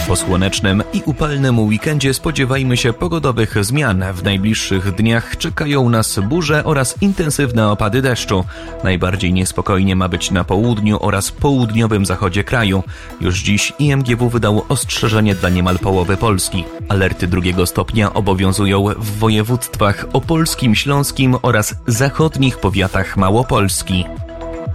Po słonecznym i upalnym weekendzie spodziewajmy się pogodowych zmian. W najbliższych dniach czekają nas burze oraz intensywne opady deszczu. Najbardziej niespokojnie ma być na południu oraz południowym zachodzie kraju. Już dziś IMGW wydał ostrzeżenie dla niemal połowy Polski. Alerty 2 stopnia obowiązują w województwach opolskim, śląskim oraz zachodnich powiatach Małopolski.